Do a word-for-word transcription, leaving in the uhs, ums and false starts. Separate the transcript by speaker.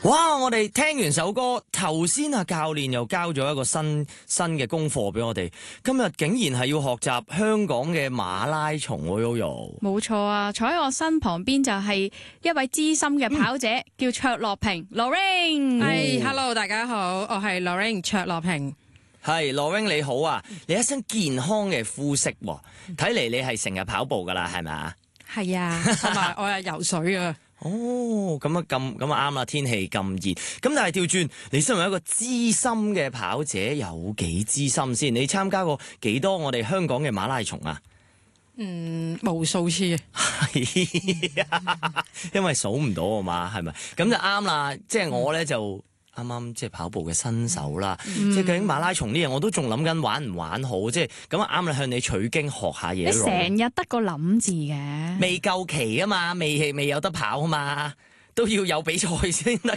Speaker 1: 哇！我哋聽完首歌，頭先啊教練又交咗一個新新嘅功課俾我哋，今日竟然係要學習香港嘅馬拉松喎 Yoyo。
Speaker 2: 冇錯啊，坐喺我身旁邊就係一位資深嘅跑者，嗯、叫卓樂平 Lorraine。
Speaker 3: 係、hey，Hello， 大家好，我係 Lorraine 卓樂平。
Speaker 1: 係 Lorraine 你好啊，你一身健康嘅膚色，睇嚟你係成日跑步噶啦，係咪啊？
Speaker 3: 係啊，同埋我又游水啊。
Speaker 1: 哦，咁啊咁咁啊啱啦，天氣咁熱，咁但係調轉，你身為一個資深嘅跑者，有幾資深先？你參加過幾多我哋香港嘅馬拉松啊？
Speaker 3: 嗯，無數次啊，
Speaker 1: 因為數唔到啊嘛，係咪？咁就啱啦，即係我咧就。啱啱即係跑步嘅新手啦，嗯、即係究竟馬拉松呢嘢我都仲諗緊玩唔玩好，即係咁啊啱啦，向你取經學下嘢。
Speaker 2: 你成日得個諗字嘅，
Speaker 1: 未夠期啊嘛，未未有得跑啊嘛，都要有比賽先得。